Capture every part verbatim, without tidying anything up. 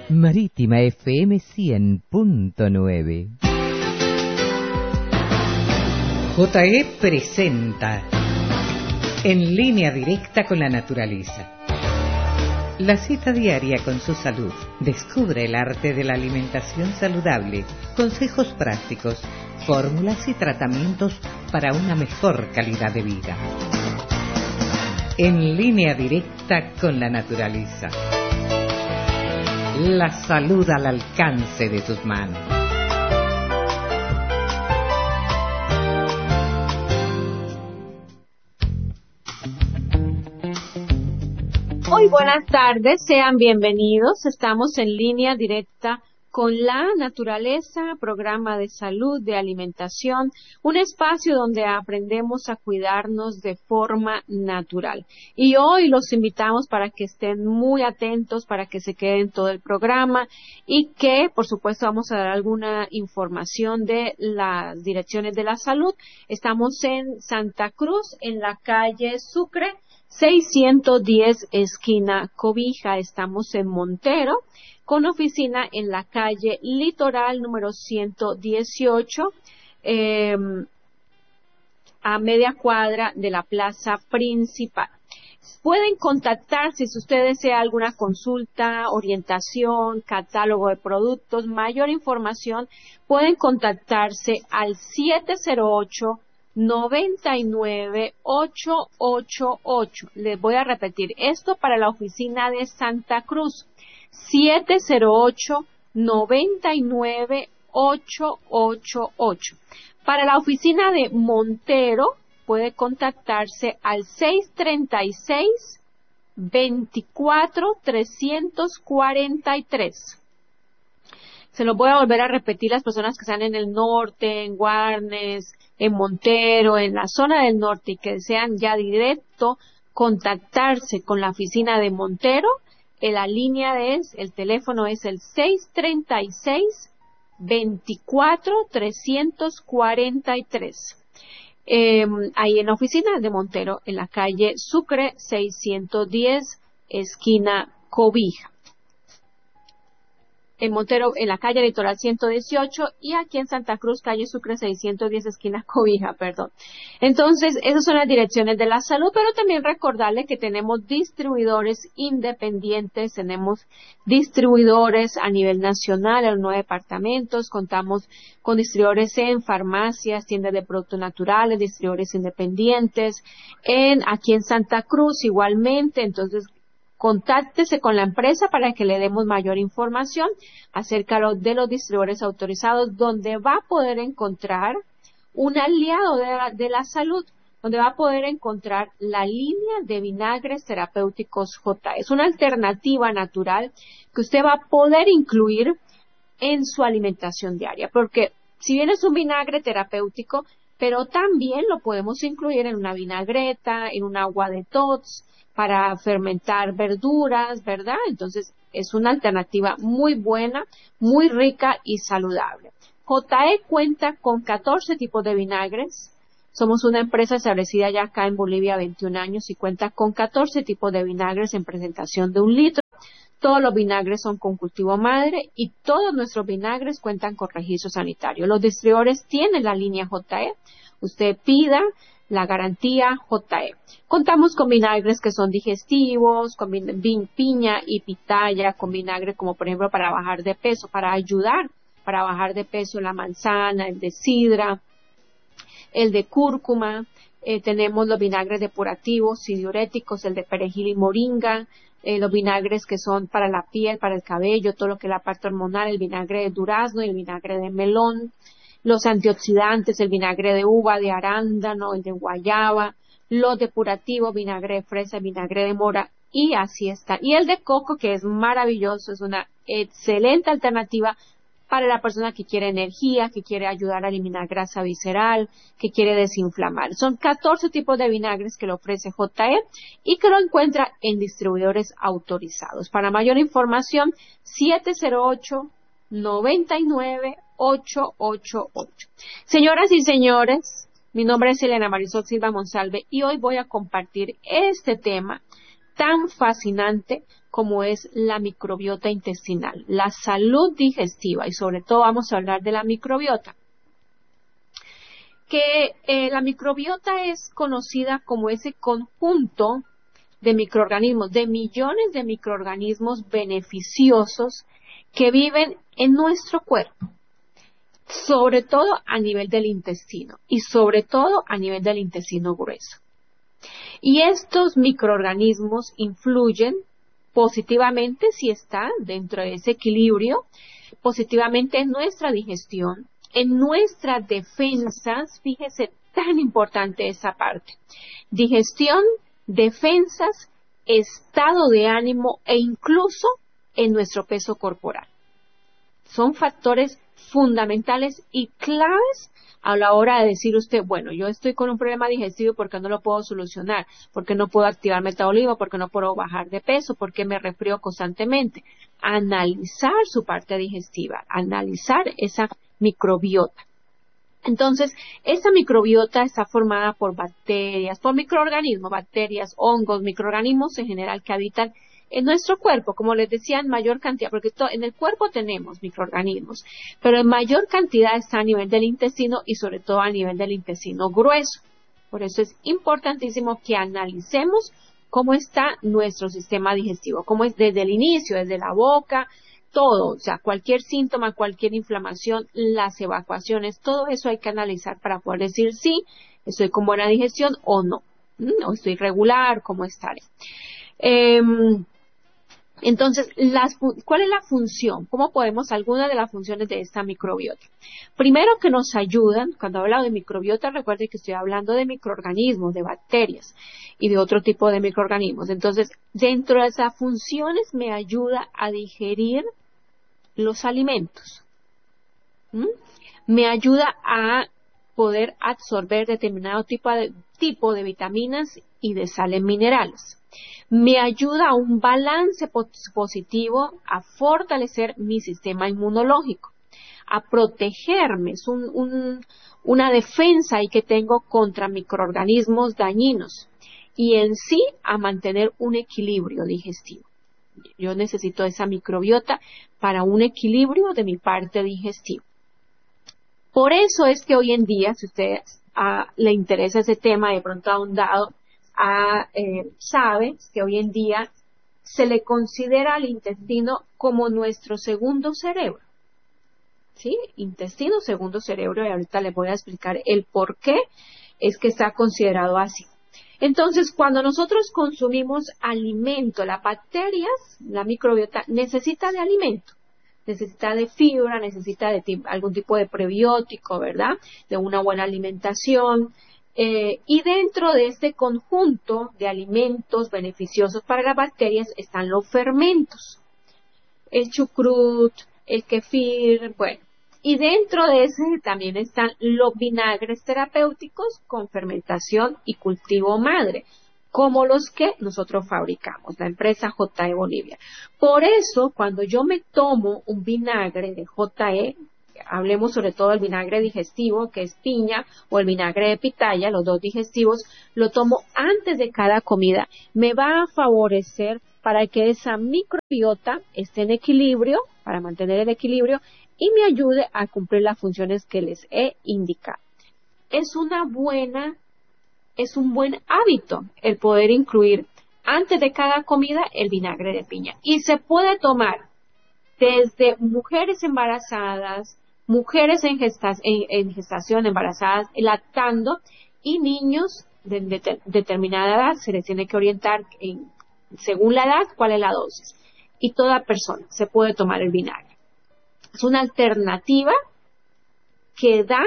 Marítima F M cien punto nueve. J E presenta En línea directa con la naturaleza. La cita diaria con su salud. Descubre el arte de la alimentación saludable, consejos prácticos, fórmulas y tratamientos para una mejor calidad de vida. En línea directa con la naturaleza. La salud al alcance de tus manos. Muy buenas tardes, sean bienvenidos. Estamos en línea directa con la naturaleza, programa de salud, de alimentación, un espacio donde aprendemos a cuidarnos de forma natural. Y hoy los invitamos para que estén muy atentos, para que se queden todo el programa y que, por supuesto, vamos a dar alguna información de las direcciones de la salud. Estamos en Santa Cruz, en la calle Sucre, seiscientos diez, esquina Cobija. Estamos en Montero, con oficina en la calle Litoral número ciento dieciocho, eh, a media cuadra de la plaza principal. Pueden contactarse si usted desea alguna consulta, orientación, catálogo de productos, mayor información, pueden contactarse al siete cero ocho, noventa y nueve, ochocientos ochenta y ocho. Les voy a repetir esto para la oficina de Santa Cruz. siete cero ocho, noventa y nueve, ochocientos ochenta y ocho. Para la oficina de Montero puede contactarse al seis treinta y seis, veinticuatro, trescientos cuarenta y tres. Se lo voy a volver a repetir, las personas que están en el norte, en Guarnes, en Montero, en la zona del norte y que desean ya directo contactarse con la oficina de Montero, la línea es, el teléfono es el seis treinta y seis, veinticuatro, trescientos cuarenta y tres. Eh, ahí en la oficina de Montero, en la calle Sucre, seiscientos diez, esquina Cobija. En Montero, en la calle Litoral ciento dieciocho, y aquí en Santa Cruz, calle Sucre seiscientos diez, esquina Cobija, perdón. Entonces, esas son las direcciones de la salud, pero también recordarle que tenemos distribuidores independientes, tenemos distribuidores a nivel nacional en los nueve departamentos, contamos con distribuidores en farmacias, tiendas de productos naturales, distribuidores independientes, en aquí en Santa Cruz igualmente. Entonces, contáctese con la empresa para que le demos mayor información acerca de los distribuidores autorizados, donde va a poder encontrar un aliado de la, de la salud, donde va a poder encontrar la línea de vinagres terapéuticos J. Es una alternativa natural que usted va a poder incluir en su alimentación diaria, porque si bien es un vinagre terapéutico, pero también lo podemos incluir en una vinagreta, en un agua detox, para fermentar verduras, ¿verdad? Entonces, es una alternativa muy buena, muy rica y saludable. J E cuenta con catorce tipos de vinagres. Somos una empresa establecida ya acá en Bolivia veintiún años y cuenta con catorce tipos de vinagres en presentación de un litro. Todos los vinagres son con cultivo madre y todos nuestros vinagres cuentan con registro sanitario. Los distribuidores tienen la línea J E. Usted pida la garantía J E. Contamos con vinagres que son digestivos, con vin, piña y pitaya, con vinagre como por ejemplo para bajar de peso, para ayudar para bajar de peso, la manzana, el de sidra, el de cúrcuma. Eh, tenemos los vinagres depurativos y diuréticos, el de perejil y moringa, eh, los vinagres que son para la piel, para el cabello, todo lo que es la parte hormonal, el vinagre de durazno y el vinagre de melón. Los antioxidantes, el vinagre de uva, de arándano, el de guayaba, los depurativos, vinagre de fresa, vinagre de mora, y así está. Y el de coco, que es maravilloso, es una excelente alternativa para la persona que quiere energía, que quiere ayudar a eliminar grasa visceral, que quiere desinflamar. Son catorce tipos de vinagres que le ofrece J E y que lo encuentra en distribuidores autorizados. Para mayor información, siete cero ocho, noventa y nueve, ochocientos ochenta y ocho. Señoras y señores, mi nombre es Elena Marisol Silva Monsalve y hoy voy a compartir este tema tan fascinante como es la microbiota intestinal, la salud digestiva, y sobre todo vamos a hablar de la microbiota. Que eh, la microbiota es conocida como ese conjunto de microorganismos, de millones de microorganismos beneficiosos que viven en nuestro cuerpo, sobre todo a nivel del intestino y sobre todo a nivel del intestino grueso. Y estos microorganismos influyen positivamente, si está dentro de ese equilibrio, positivamente en nuestra digestión, en nuestras defensas. Fíjese, tan importante esa parte. Digestión, defensas, estado de ánimo e incluso en nuestro peso corporal. Son factores fundamentales y claves a la hora de decir usted, bueno, yo estoy con un problema digestivo, ¿por qué no lo puedo solucionar? ¿Por qué no puedo activar metabolismo? ¿Por qué no puedo bajar de peso? ¿Por qué me resfrío constantemente? Analizar su parte digestiva, analizar esa microbiota. Entonces, esa microbiota está formada por bacterias, por microorganismos, bacterias, hongos, microorganismos en general que habitan en nuestro cuerpo, como les decía, en mayor cantidad, porque en el cuerpo tenemos microorganismos, pero en mayor cantidad está a nivel del intestino y sobre todo a nivel del intestino grueso. Por eso es importantísimo que analicemos cómo está nuestro sistema digestivo, cómo es desde el inicio, desde la boca, todo, o sea, cualquier síntoma, cualquier inflamación, las evacuaciones, todo eso hay que analizar para poder decir sí, estoy con buena digestión o no, o estoy regular, cómo estaré. Eh, Entonces, las, ¿cuál es la función? ¿Cómo podemos, algunas de las funciones de esta microbiota? Primero, que nos ayudan, cuando hablo de microbiota, recuerden que estoy hablando de microorganismos, de bacterias y de otro tipo de microorganismos. Entonces, dentro de esas funciones me ayuda a digerir los alimentos. ¿Mm? Me ayuda a poder absorber determinado tipo de, tipo de vitaminas y de sales minerales. Me ayuda a un balance positivo, a fortalecer mi sistema inmunológico, a protegerme, es un, un, una defensa ahí que tengo contra microorganismos dañinos y en sí a mantener un equilibrio digestivo. Yo necesito esa microbiota para un equilibrio de mi parte digestiva. Por eso es que hoy en día, si a usted uh, le interesa ese tema, de pronto ahondado, A, eh, sabe que hoy en día se le considera al intestino como nuestro segundo cerebro. ¿Sí? Intestino, segundo cerebro, y ahorita les voy a explicar el por qué es que está considerado así. Entonces, cuando nosotros consumimos alimento, las bacterias, la microbiota, necesita de alimento. Necesita de fibra, necesita de t- algún tipo de prebiótico, ¿verdad? De una buena alimentación. Eh, y dentro de este conjunto de alimentos beneficiosos para las bacterias están los fermentos, el chucrut, el kefir, bueno, y dentro de ese también están los vinagres terapéuticos con fermentación y cultivo madre, como los que nosotros fabricamos, la empresa J E Bolivia. Por eso, cuando yo me tomo un vinagre de J E, hablemos sobre todo del vinagre digestivo, que es piña, o el vinagre de pitaya, los dos digestivos, lo tomo antes de cada comida. Me va a favorecer para que esa microbiota esté en equilibrio, para mantener el equilibrio, y me ayude a cumplir las funciones que les he indicado. Es una buena, es un buen hábito el poder incluir antes de cada comida el vinagre de piña. Y se puede tomar desde mujeres embarazadas, mujeres en, gestas, en, en gestación, embarazadas, lactando, y niños de, de determinada edad. Se les tiene que orientar en, según la edad cuál es la dosis. Y toda persona se puede tomar el vinagre. Es una alternativa que da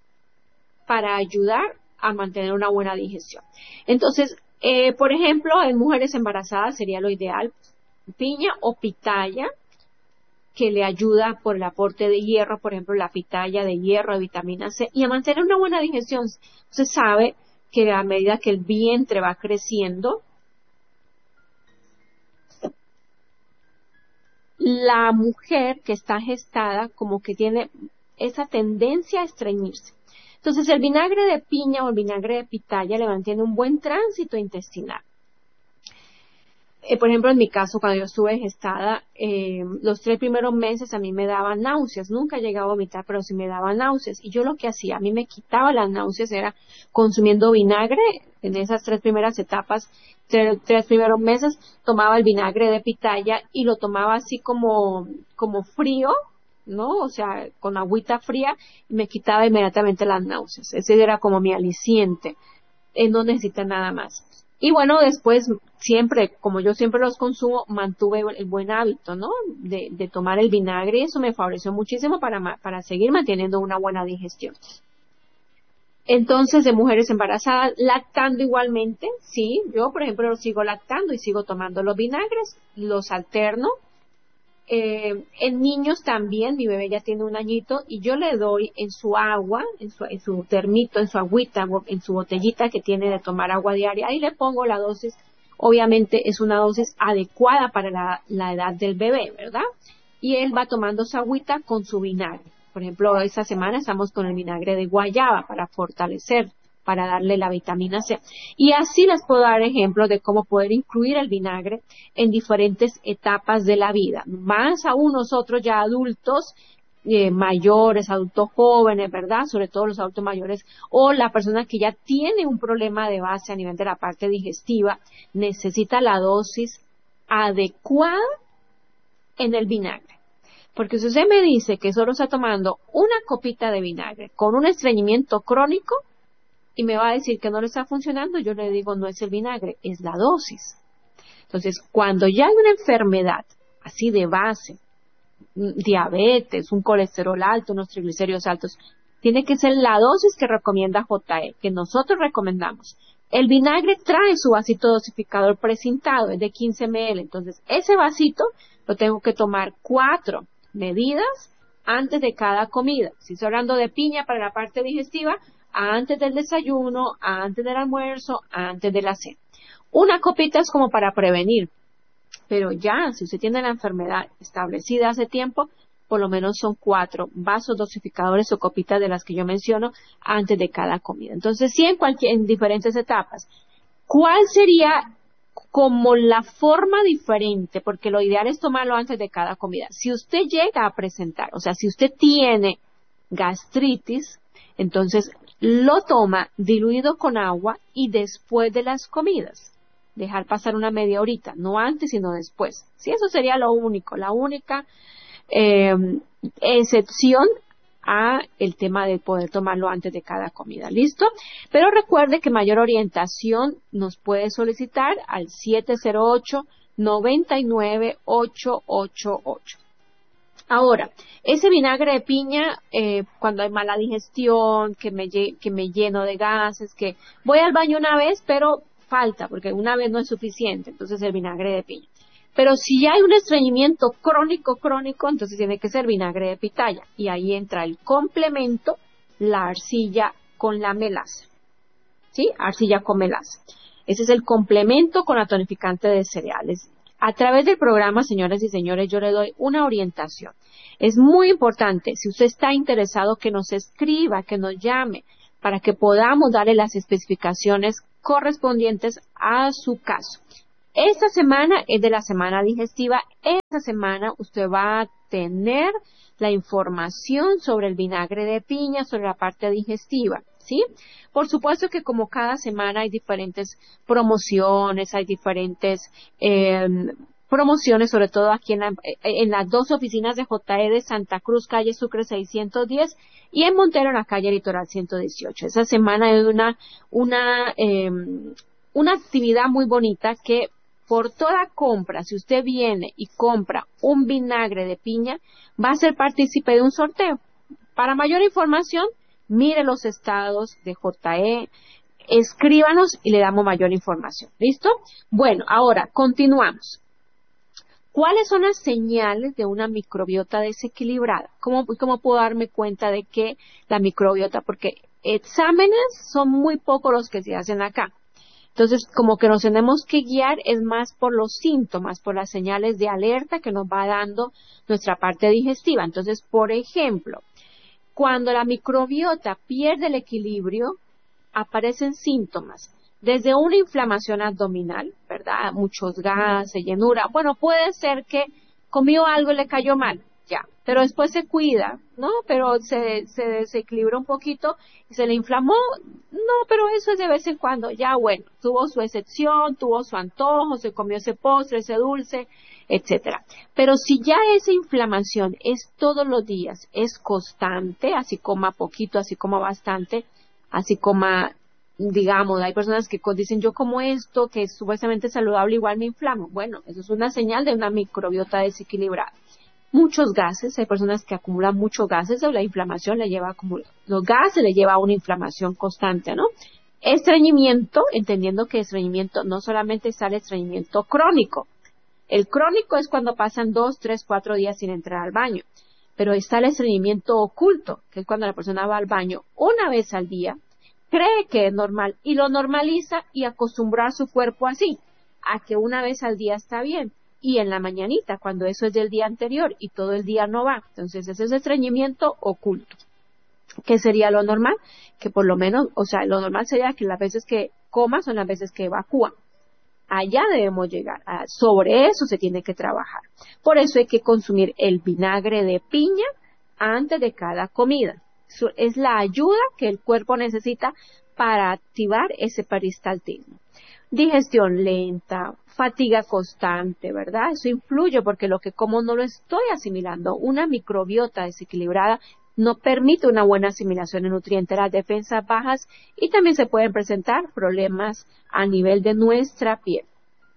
para ayudar a mantener una buena digestión. Entonces, eh, por ejemplo, en mujeres embarazadas sería lo ideal piña o pitaya, que le ayuda por el aporte de hierro, por ejemplo, la pitaya de hierro, de vitamina C, y a mantener una buena digestión. Se sabe que a medida que el vientre va creciendo, la mujer que está gestada como que tiene esa tendencia a estreñirse. Entonces, el vinagre de piña o el vinagre de pitaya le mantiene un buen tránsito intestinal. Eh, por ejemplo, en mi caso, cuando yo estuve gestada, eh, los tres primeros meses a mí me daban náuseas. Nunca llegué a vomitar, pero sí me daban náuseas. Y yo lo que hacía, a mí me quitaba las náuseas, era consumiendo vinagre. En esas tres primeras etapas, tres, tres primeros meses, tomaba el vinagre de pitaya y lo tomaba así como, como frío, ¿no? O sea, con agüita fría, y me quitaba inmediatamente las náuseas. Ese era como mi aliciente. Eh, no necesita nada más. Y bueno, después siempre, como yo siempre los consumo, mantuve el buen hábito, ¿no? De, de tomar el vinagre, y eso me favoreció muchísimo para, para seguir manteniendo una buena digestión. Entonces, de mujeres embarazadas, lactando igualmente, sí, yo por ejemplo sigo lactando y sigo tomando los vinagres, los alterno. Eh, en niños también, mi bebé ya tiene un añito y yo le doy en su agua, en su, en su termito, en su agüita, en su botellita que tiene de tomar agua diaria, ahí le pongo la dosis. Obviamente es una dosis adecuada para la, la edad del bebé, ¿verdad? Y él va tomando su agüita con su vinagre. Por ejemplo, esta semana estamos con el vinagre de guayaba para fortalecer, para darle la vitamina C. Y así les puedo dar ejemplos de cómo poder incluir el vinagre en diferentes etapas de la vida. Más aún nosotros ya adultos, eh, mayores, adultos jóvenes, ¿verdad? Sobre todo los adultos mayores, o la persona que ya tiene un problema de base a nivel de la parte digestiva, necesita la dosis adecuada en el vinagre. Porque si usted me dice que solo está tomando una copita de vinagre con un estreñimiento crónico, y me va a decir que no le está funcionando, yo le digo, no es el vinagre, es la dosis. Entonces, cuando ya hay una enfermedad así de base, diabetes, un colesterol alto, unos triglicéridos altos, tiene que ser la dosis que recomienda J E, que nosotros recomendamos. El vinagre trae su vasito dosificador precintado, es de quince mililitros, entonces ese vasito lo tengo que tomar cuatro medidas antes de cada comida. Si estoy hablando de piña para la parte digestiva, antes del desayuno, antes del almuerzo, antes de la cena. Una copita es como para prevenir, pero ya, si usted tiene la enfermedad establecida hace tiempo, por lo menos son cuatro vasos dosificadores o copitas de las que yo menciono antes de cada comida. Entonces, sí, en, cualquier, en diferentes etapas. ¿Cuál sería como la forma diferente? Porque lo ideal es tomarlo antes de cada comida. Si usted llega a presentar, o sea, si usted tiene gastritis, entonces lo toma diluido con agua y después de las comidas. Dejar pasar una media horita, no antes sino después. Sí, eso sería lo único, la única eh, excepción a el tema de poder tomarlo antes de cada comida. ¿Listo? Pero recuerde que mayor orientación nos puede solicitar al siete cero ocho, nueve nueve, ocho ocho ocho. Ahora, ese vinagre de piña, eh, cuando hay mala digestión, que me, que me lleno de gases, que voy al baño una vez, pero falta, porque una vez no es suficiente, entonces el vinagre de piña. Pero si hay un estreñimiento crónico, crónico, entonces tiene que ser vinagre de pitaya. Y ahí entra el complemento, la arcilla con la melaza. ¿Sí? Arcilla con melaza. Ese es el complemento con la tonificante de cereales. A través del programa, señoras y señores, yo le doy una orientación. Es muy importante, si usted está interesado, que nos escriba, que nos llame, para que podamos darle las especificaciones correspondientes a su caso. Esta semana es de la semana digestiva. Esta semana usted va a tener la información sobre el vinagre de piña, sobre la parte digestiva, ¿sí? Por supuesto que como cada semana hay diferentes promociones, hay diferentes eh, promociones, sobre todo aquí en, la, en las dos oficinas de J E de Santa Cruz, calle Sucre seiscientos diez, y en Montero, en la calle Litoral ciento dieciocho. Esa semana es una, una, eh, una actividad muy bonita que por toda compra, si usted viene y compra un vinagre de piña, va a ser partícipe de un sorteo. Para mayor información, mire los estados de J E, escríbanos y le damos mayor información. ¿Listo? Bueno, ahora continuamos. ¿Cuáles son las señales de una microbiota desequilibrada? ¿Cómo, cómo puedo darme cuenta de que la microbiota? Porque exámenes son muy pocos los que se hacen acá. Entonces, como que nos tenemos que guiar es más por los síntomas, por las señales de alerta que nos va dando nuestra parte digestiva. Entonces, por ejemplo, cuando la microbiota pierde el equilibrio, aparecen síntomas, desde una inflamación abdominal, ¿verdad? ¿verdad? Muchos gases, llenura. Bueno, puede ser que comió algo y le cayó mal, ya, pero después se cuida, ¿no? Pero se, se desequilibró un poquito y se le inflamó, no, pero eso es de vez en cuando, ya bueno, tuvo su excepción, tuvo su antojo, se comió ese postre, ese dulce, etcétera. Pero si ya esa inflamación es todos los días, es constante, así coma poquito, así coma bastante, así coma, digamos, hay personas que dicen yo como esto, que es supuestamente saludable, igual me inflamo. Bueno, eso es una señal de una microbiota desequilibrada. Muchos gases, hay personas que acumulan muchos gases, o la inflamación le lleva a acumular. Los gases le lleva a una inflamación constante, ¿no? Estreñimiento, entendiendo que estreñimiento no solamente está el estreñimiento crónico. El crónico es cuando pasan dos, tres, cuatro días sin entrar al baño. Pero está el estreñimiento oculto, que es cuando la persona va al baño una vez al día, cree que es normal y lo normaliza y acostumbrar su cuerpo así, a que una vez al día está bien. Y en la mañanita, cuando eso es del día anterior y todo el día no va. Entonces, ese es estreñimiento oculto. ¿Qué sería lo normal? Que por lo menos, o sea, lo normal sería que las veces que coma son las veces que evacúan. Allá debemos llegar. Sobre eso se tiene que trabajar. Por eso hay que consumir el vinagre de piña antes de cada comida. Eso es la ayuda que el cuerpo necesita para activar ese peristaltismo. Digestión lenta, fatiga constante, ¿verdad? Eso influye porque lo que como no lo estoy asimilando. Una microbiota desequilibrada no permite una buena asimilación de nutrientes, las defensas bajas y también se pueden presentar problemas a nivel de nuestra piel.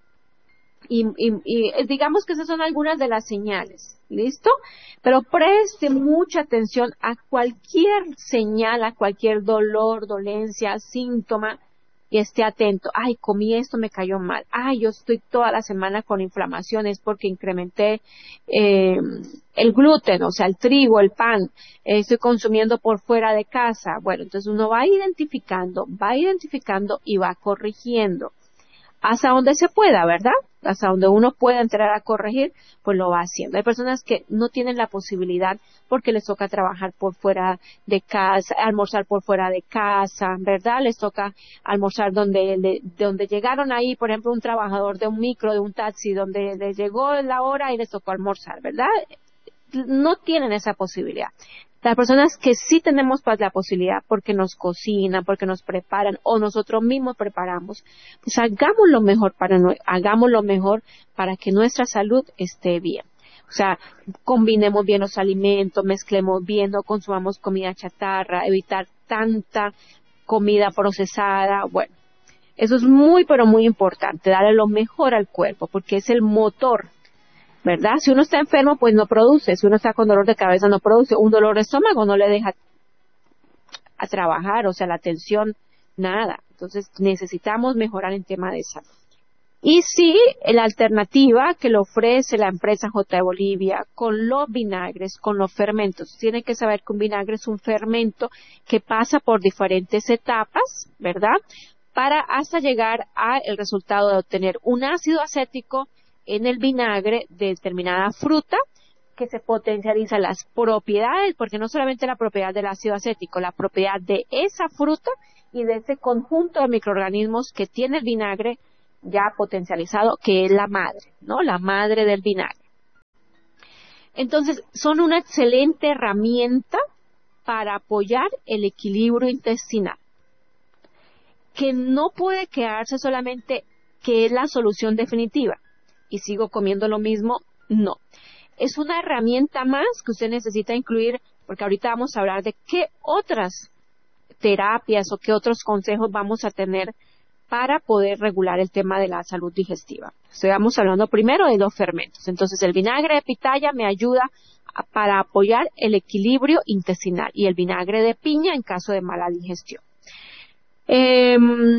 Y, y, y digamos que esas son algunas de las señales, ¿listo? Pero preste mucha atención a cualquier señal, a cualquier dolor, dolencia, síntoma, y esté atento. Ay, comí esto, me cayó mal. Ay, yo estoy toda la semana con inflamaciones porque incrementé eh, el gluten, o sea, el trigo, el pan. Eh, estoy consumiendo por fuera de casa. Bueno, entonces uno va identificando, va identificando y va corrigiendo. Hasta donde se pueda, ¿verdad? Hasta donde uno pueda entrar a corregir, pues lo va haciendo. Hay personas que no tienen la posibilidad porque les toca trabajar por fuera de casa, almorzar por fuera de casa, ¿verdad? Les toca almorzar donde, de, de donde llegaron ahí, por ejemplo, un trabajador de un micro, de un taxi, donde les llegó la hora y les tocó almorzar, ¿verdad? No tienen esa posibilidad. Las personas que sí tenemos pues la posibilidad porque nos cocinan, porque nos preparan o nosotros mismos preparamos, pues hagamos lo mejor para no, hagamos lo mejor para que nuestra salud esté bien. O sea, combinemos bien los alimentos, mezclemos bien, no consumamos comida chatarra, evitar tanta comida procesada. Bueno, eso es muy pero muy importante, darle lo mejor al cuerpo porque es el motor, ¿verdad? Si uno está enfermo, pues no produce. Si uno está con dolor de cabeza, no produce. Un dolor de estómago no le deja a trabajar, o sea, la atención, nada. Entonces, necesitamos mejorar en tema de salud. Y sí, la alternativa que le ofrece la empresa J de Bolivia con los vinagres, con los fermentos. Tienen que saber que un vinagre es un fermento que pasa por diferentes etapas, ¿verdad? Para hasta llegar al resultado de obtener un ácido acético en el vinagre de determinada fruta que se potencializa las propiedades, porque no solamente la propiedad del ácido acético, la propiedad de esa fruta y de ese conjunto de microorganismos que tiene el vinagre ya potencializado, que es la madre, ¿no? La madre del vinagre. Entonces, son una excelente herramienta para apoyar el equilibrio intestinal, que no puede quedarse solamente que es la solución definitiva. Y sigo comiendo lo mismo, no. Es una herramienta más que usted necesita incluir, porque ahorita vamos a hablar de qué otras terapias o qué otros consejos vamos a tener para poder regular el tema de la salud digestiva. Estamos hablando primero de los fermentos. Entonces, el vinagre de pitaya me ayuda a, para apoyar el equilibrio intestinal y el vinagre de piña en caso de mala digestión. Eh,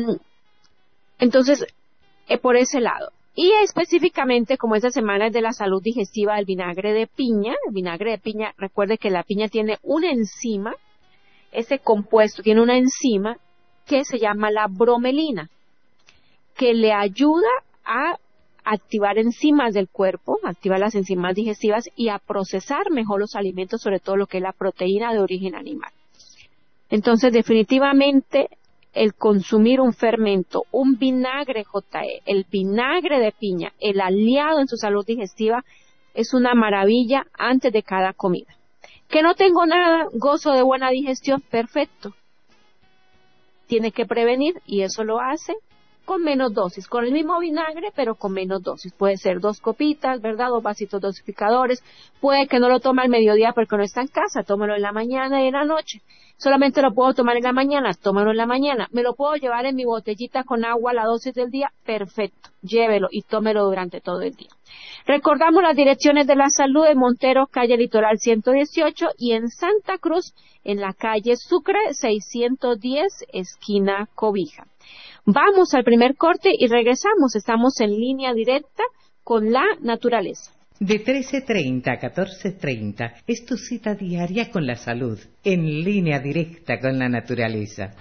entonces, eh, por ese lado. Y específicamente, como esta semana es de la salud digestiva, el vinagre de piña, el vinagre de piña, recuerde que la piña tiene una enzima, ese compuesto tiene una enzima que se llama la bromelina, que le ayuda a activar enzimas del cuerpo, activar las enzimas digestivas y a procesar mejor los alimentos, sobre todo lo que es la proteína de origen animal. Entonces, definitivamente, el consumir un fermento, un vinagre J E, el vinagre de piña, el aliado en su salud digestiva, es una maravilla antes de cada comida. Que no tengo nada, gozo de buena digestión, perfecto. Tiene que prevenir y eso lo hace con menos dosis, con el mismo vinagre, pero con menos dosis. Puede ser dos copitas, ¿verdad? Dos vasitos dosificadores. Puede que no lo tome al mediodía porque no está en casa, tómalo en la mañana y en la noche. Solamente lo puedo tomar en la mañana, tómalo en la mañana. Me lo puedo llevar en mi botellita con agua a la dosis del día, perfecto. Llévelo y tómelo durante todo el día. Recordamos las direcciones de la salud en Montero, calle Litoral ciento dieciocho, y en Santa Cruz, en la calle Sucre seiscientos diez, esquina Cobija. Vamos al primer corte y regresamos. Estamos en línea directa con la naturaleza. De trece treinta a catorce treinta es tu cita diaria con la salud, en línea directa con la naturaleza.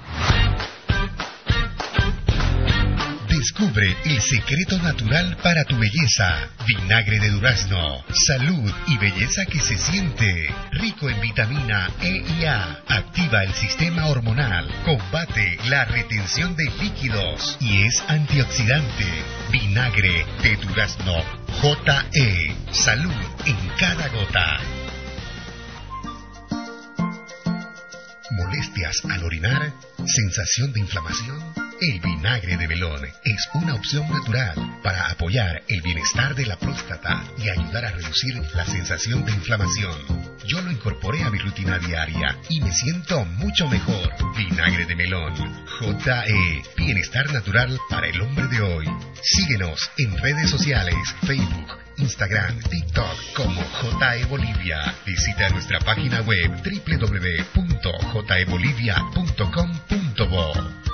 Descubre el secreto natural para tu belleza. Vinagre de durazno. Salud y belleza que se siente. Rico en vitamina E y A. Activa el sistema hormonal. Combate la retención de líquidos. Y es antioxidante. Vinagre de durazno. J E. Salud en cada gota. ¿Molestias al orinar? ¿Sensación de inflamación? El vinagre de melón es una opción natural para apoyar el bienestar de la próstata y ayudar a reducir la sensación de inflamación. Yo lo incorporé a mi rutina diaria y me siento mucho mejor. Vinagre de melón. J E. Bienestar natural para el hombre de hoy. Síguenos en redes sociales, Facebook, Instagram, TikTok como J E Bolivia. Visita nuestra página web doble u doble u doble u punto j e bolivia punto com punto bo.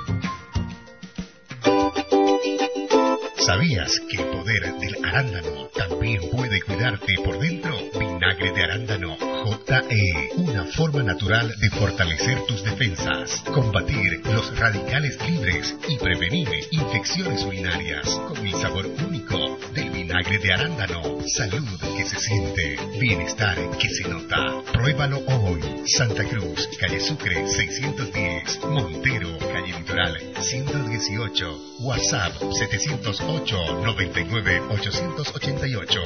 ¿Sabías que el poder del arándano también puede cuidarte por dentro? Vinagre de arándano J E. Una forma natural de fortalecer tus defensas, combatir los radicales libres y prevenir infecciones urinarias con el sabor único del vinagre de arándano. Salud que se siente, bienestar que se nota. Pruébalo hoy. Santa Cruz, calle Sucre seiscientos diez, Montero, calle Litoral ciento dieciocho, WhatsApp setecientos ocho, noventa y nueve, ochocientos ochenta y ocho.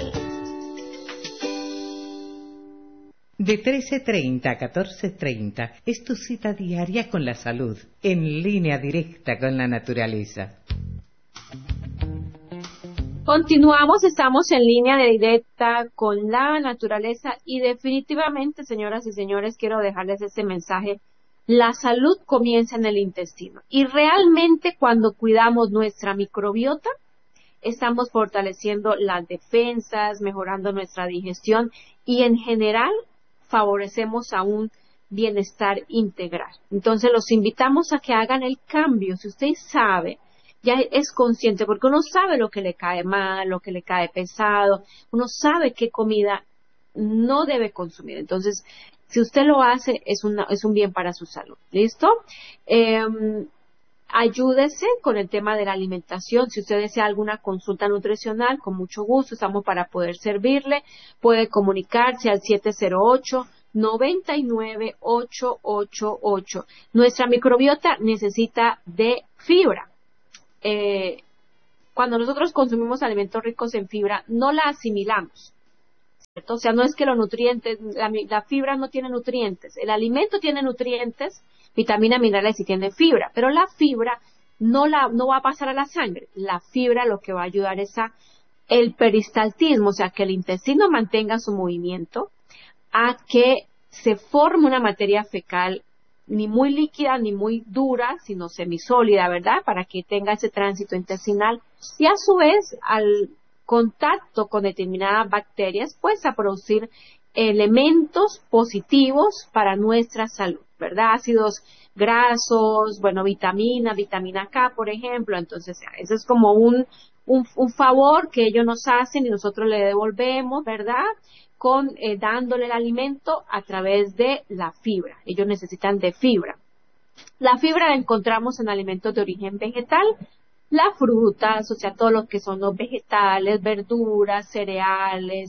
De trece treinta a catorce treinta es tu cita diaria con la salud, en línea directa con la naturaleza. Continuamos, estamos en línea directa con la naturaleza y definitivamente, señoras y señores, quiero dejarles este mensaje. La salud comienza en el intestino y realmente cuando cuidamos nuestra microbiota, estamos fortaleciendo las defensas, mejorando nuestra digestión y en general favorecemos a un bienestar integral. Entonces los invitamos a que hagan el cambio. Si usted sabe, ya es consciente, porque uno sabe lo que le cae mal, lo que le cae pesado, uno sabe qué comida no debe consumir. Entonces, si usted lo hace, es, una, es un bien para su salud. ¿Listo? Eh, ayúdese con el tema de la alimentación. Si usted desea alguna consulta nutricional, con mucho gusto estamos para poder servirle. Puede comunicarse al siete cero ocho, noventa y nueve, ochocientos ochenta y ocho. Nuestra microbiota necesita de fibra. Eh, cuando nosotros consumimos alimentos ricos en fibra, no la asimilamos, ¿cierto? O sea, no es que los nutrientes, la, la fibra no tiene nutrientes, el alimento tiene nutrientes, vitaminas, minerales y tiene fibra, pero la fibra no la no va a pasar a la sangre. La fibra lo que va a ayudar es a el peristaltismo, o sea, que el intestino mantenga su movimiento, a que se forme una materia fecal ni muy líquida ni muy dura, sino semisólida, ¿verdad? Para que tenga ese tránsito intestinal y a su vez al contacto con determinadas bacterias, pues a producir elementos positivos para nuestra salud, ¿verdad? Ácidos grasos, bueno, vitamina, vitamina K, por ejemplo. Entonces, eso es como un, un, un favor que ellos nos hacen y nosotros le devolvemos, ¿verdad? Con eh, dándole el alimento a través de la fibra. Ellos necesitan de fibra. La fibra la encontramos en alimentos de origen vegetal, las frutas, o sea, todo lo que son los vegetales, verduras, cereales,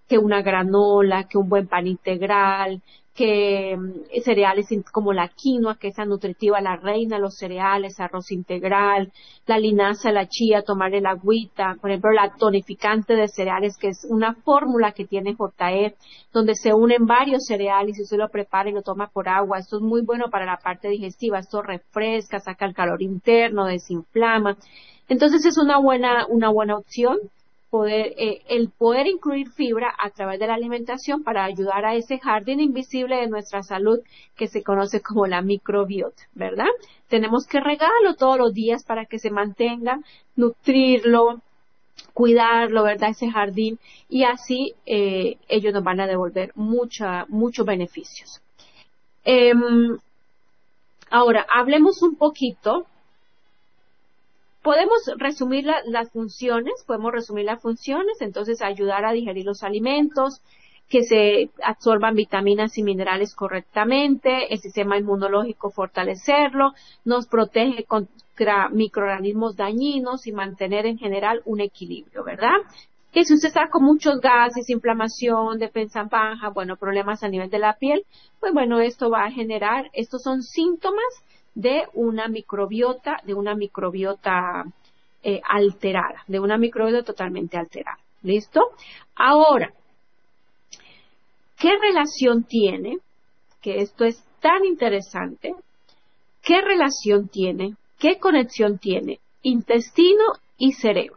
que una granola, que un buen pan integral, que eh, cereales como la quinoa, que es nutritiva, la reina de los cereales, arroz integral, la linaza, la chía, tomar el agüita, por ejemplo, la tonificante de cereales, que es una fórmula que tiene J E, donde se unen varios cereales y usted lo prepara y lo toma por agua. Esto es muy bueno para la parte digestiva, esto refresca, saca el calor interno, desinflama. Entonces es una buena, una buena opción. Poder, eh, el poder incluir fibra a través de la alimentación para ayudar a ese jardín invisible de nuestra salud que se conoce como la microbiota, ¿verdad? Tenemos que regarlo todos los días para que se mantenga, nutrirlo, cuidarlo, ¿verdad? Ese jardín, y así eh, ellos nos van a devolver mucha, muchos beneficios. Eh, ahora, hablemos un poquito. Podemos resumir la, las funciones, podemos resumir las funciones, entonces ayudar a digerir los alimentos, que se absorban vitaminas y minerales correctamente, el sistema inmunológico fortalecerlo, nos protege contra microorganismos dañinos y mantener en general un equilibrio, ¿verdad? Que si usted está con muchos gases, inflamación, defensa baja, bueno, problemas a nivel de la piel, pues bueno, esto va a generar, estos son síntomas de una microbiota, de una microbiota eh, alterada, de una microbiota totalmente alterada. ¿Listo? Ahora, ¿qué relación tiene? Que esto es tan interesante. ¿Qué relación tiene? ¿Qué conexión tiene intestino y cerebro?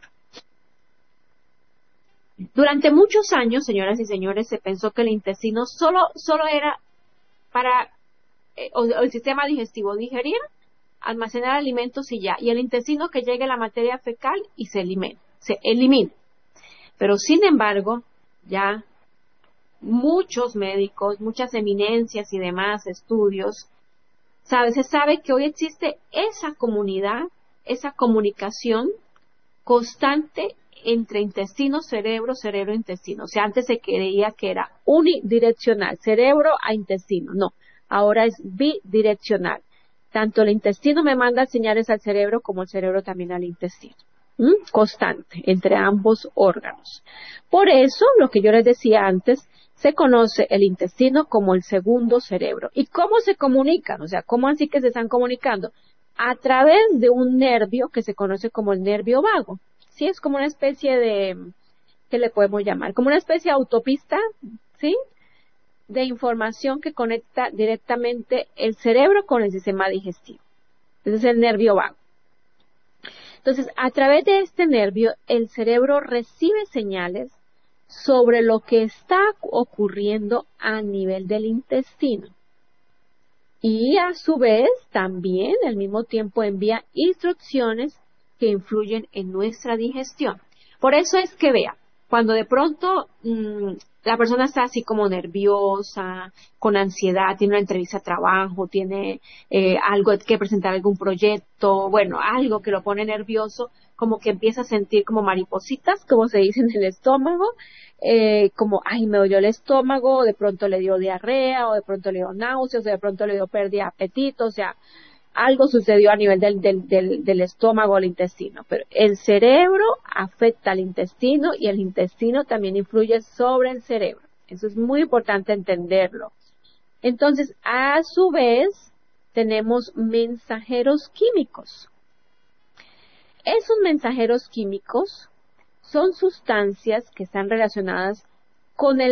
Durante muchos años, señoras y señores, se pensó que el intestino solo, solo era para o el sistema digestivo digerir, almacenar alimentos y ya, y el intestino que llegue la materia fecal y se elimina, se elimina. Pero sin embargo, ya muchos médicos, muchas eminencias y demás estudios, sabe, se sabe que hoy existe esa comunidad, esa comunicación constante entre intestino, cerebro, cerebro, intestino. O sea, antes se creía que era unidireccional, cerebro a intestino, no. Ahora es bidireccional. Tanto el intestino me manda señales al cerebro como el cerebro también al intestino. ¿Mm? Constante entre ambos órganos. Por eso, lo que yo les decía antes, se conoce el intestino como el segundo cerebro. ¿Y cómo se comunican? O sea, ¿cómo así que se están comunicando? A través de un nervio que se conoce como el nervio vago. Sí, es como una especie de, ¿qué le podemos llamar? Como una especie de autopista, ¿sí?, de información que conecta directamente el cerebro con el sistema digestivo. Ese es el nervio vago. Entonces, a través de este nervio, el cerebro recibe señales sobre lo que está ocurriendo a nivel del intestino. Y a su vez, también al mismo tiempo envía instrucciones que influyen en nuestra digestión. Por eso es que vea, cuando de pronto mmm, la persona está así como nerviosa, con ansiedad, tiene una entrevista de trabajo, tiene eh, algo que presentar, algún proyecto, bueno, algo que lo pone nervioso, como que empieza a sentir como maripositas, como se dice en el estómago, eh, como, ay, me dolió el estómago, o de pronto le dio diarrea, o de pronto le dio náuseas, o de pronto le dio pérdida de apetito, o sea, algo sucedió a nivel del, del, del, del estómago o el intestino. Pero el cerebro afecta al intestino y el intestino también influye sobre el cerebro. Eso es muy importante entenderlo. Entonces, a su vez, tenemos mensajeros químicos. Esos mensajeros químicos son sustancias que están relacionadas con el